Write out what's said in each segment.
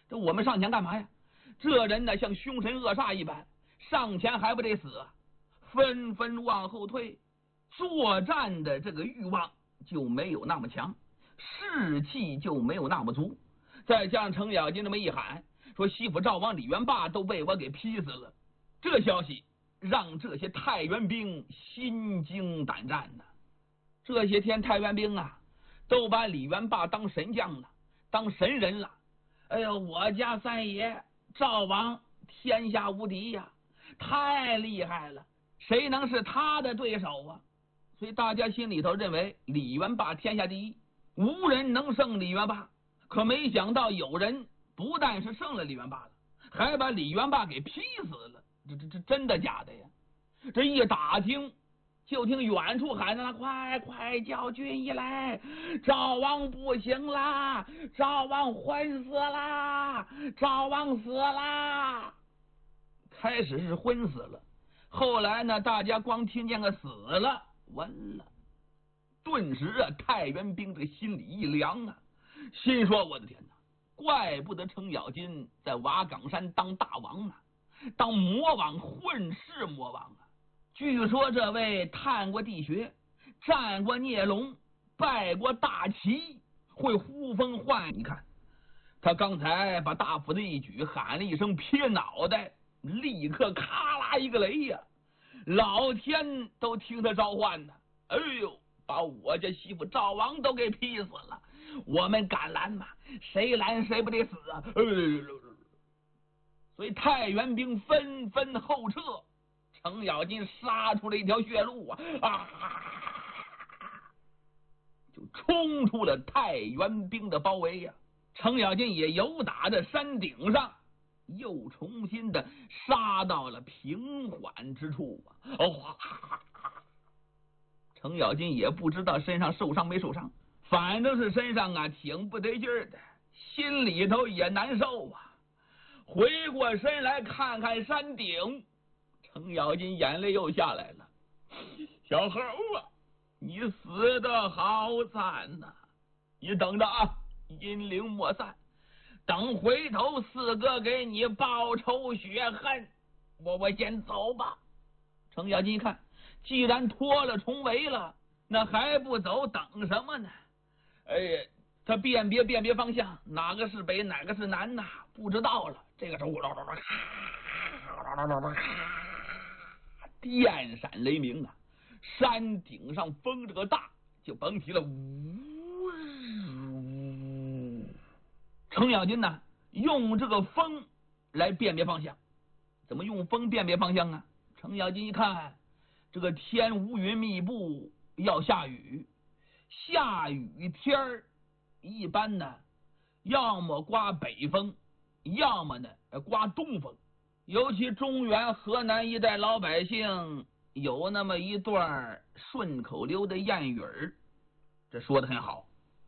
这我们上前干嘛呀？这人呢像凶神恶煞一般，上前还不得死啊？纷纷往后退，作战的这个欲望就没有那么强，士气就没有那么足。再加上程咬金这么一喊，说西府赵王李元霸都被我给劈死了，这消息让这些太原兵心惊胆战呐。这些天太原兵啊，都把李元霸当神将了，当神人了。哎呦，我家三爷赵王天下无敌呀，太厉害了，谁能是他的对手啊？所以大家心里头认为李元霸天下第一，无人能胜李元霸。可没想到有人不但是胜了李元霸了，还把李元霸给劈死了。这真的假的呀？这一打听，就听远处喊着了：“快快叫军医来！赵王不行啦！赵王昏死啦！赵王死啦！”开始是昏死了，后来呢，大家光听见个死了，完了。顿时啊，太原兵这个心里一凉啊，心说：“我的天哪，怪不得程咬金在瓦岗山当大王呢，当魔王，混世魔王啊！据说这位探过地穴，战过孽龙，拜过大旗，会呼风唤雨。你看，他刚才把大斧子一举，喊了一声撇脑袋，立刻咔啦一个雷呀！老天都听他召唤呢！哎呦，把我家媳妇赵王都给劈死了，我们敢拦吗？谁拦谁不得死啊！所以太原兵纷纷后撤，程咬金杀出了一条血路就冲出了太原兵的包围呀！程咬金也由打着山顶上，又重新的杀到了平缓之处程咬金也不知道身上受伤没受伤，反正是身上啊挺不得劲儿的，心里头也难受啊。回过身来看看山顶，程咬金眼泪又下来了。小猴啊，你死得好惨呐！你等着啊，阴灵莫散，等回头四哥给你报仇雪恨。我先走吧。程咬金一看，既然脱了重围了，那还不走，等什么呢？哎呀，他辨别方向，哪个是北，哪个是南呐？不知道了。这个时候，电闪雷鸣啊！山顶上风这个大，就甭提了。程咬金呢，用这个风来辨别方向。怎么用风辨别方向啊？程咬金一看，这个天乌云密布，要下雨。下雨天一般呢，要么刮北风，要么呢刮东风。尤其中原河南一带老百姓有那么一段顺口溜的谚语儿，这说的很好，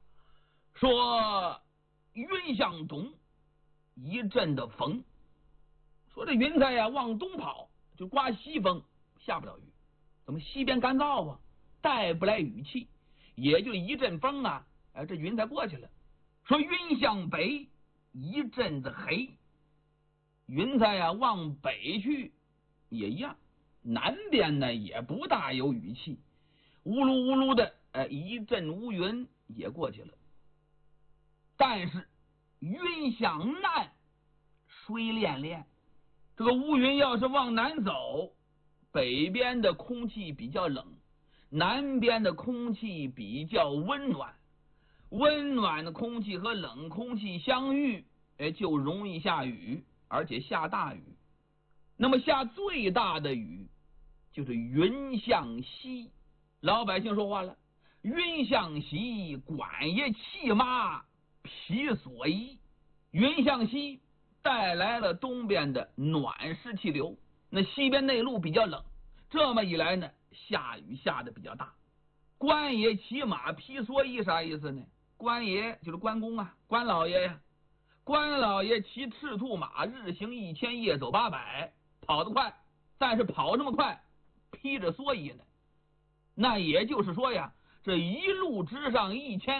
说云向东，一阵的风。说这云彩呀往东跑，就刮西风，下不了雨。怎么西边干燥啊，带不来雨气，也就一阵风啊，这云彩过去了。说云向北，一阵子黑。云彩呀往北去也一样，南边呢也不大有雨气，乌噜乌噜的一阵乌云也过去了。但是云向南，水潋滟。这个乌云要是往南走，北边的空气比较冷，南边的空气比较温暖，温暖的空气和冷空气相遇，就容易下雨，而且下大雨。那么下最大的雨就是云向西。老百姓说话了：云向西，管也骑马，披蓑衣。云向西带来了东边的暖湿气流，那西边内陆比较冷，这么一来呢，下雨下的比较大。关爷骑马披蓑衣啥意思呢？关爷就是关公啊，关老爷呀。关老爷骑赤兔马，日行1000，夜走800，跑得快，但是跑这么快，披着蓑衣呢。那也就是说呀，这一路之上1000